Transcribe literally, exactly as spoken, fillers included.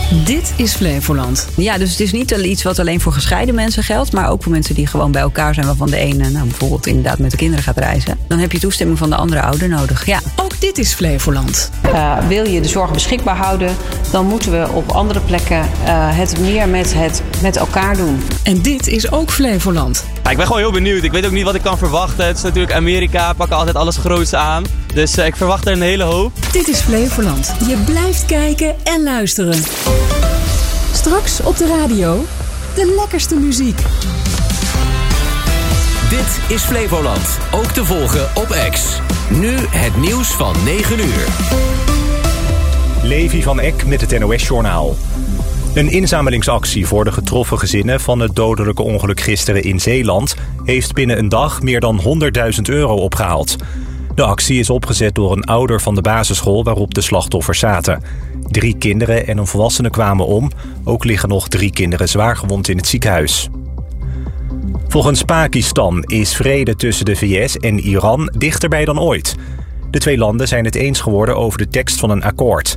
Dit is Flevoland. Ja, dus het is niet iets wat alleen voor gescheiden mensen geldt, maar ook voor mensen die gewoon bij elkaar zijn, waarvan de ene nou, bijvoorbeeld inderdaad met de kinderen gaat reizen. Dan heb je toestemming van de andere ouder nodig, ja. Ook dit is Flevoland. Uh, wil je de zorg beschikbaar houden, dan moeten we op andere plekken uh, het meer met, het, met elkaar doen. En dit is ook Flevoland. Ja, ik ben gewoon heel benieuwd. Ik weet ook niet wat ik kan verwachten. Het is natuurlijk Amerika, pakken altijd alles groots aan. Dus uh, ik verwacht er een hele hoop. Dit is Flevoland. Je blijft kijken en luisteren. Straks op de radio, de lekkerste muziek. Dit is Flevoland, ook te volgen op X. Nu het nieuws van negen uur. Levi van Eck met het N O S-journaal. Een inzamelingsactie voor de getroffen gezinnen van het dodelijke ongeluk gisteren in Zeeland heeft binnen een dag meer dan honderdduizend euro opgehaald. De actie is opgezet door een ouder van de basisschool waarop de slachtoffers zaten. Drie kinderen en een volwassene kwamen om. Ook liggen nog drie kinderen zwaargewond in het ziekenhuis. Volgens Pakistan is vrede tussen de V S en Iran dichterbij dan ooit. De twee landen zijn het eens geworden over de tekst van een akkoord.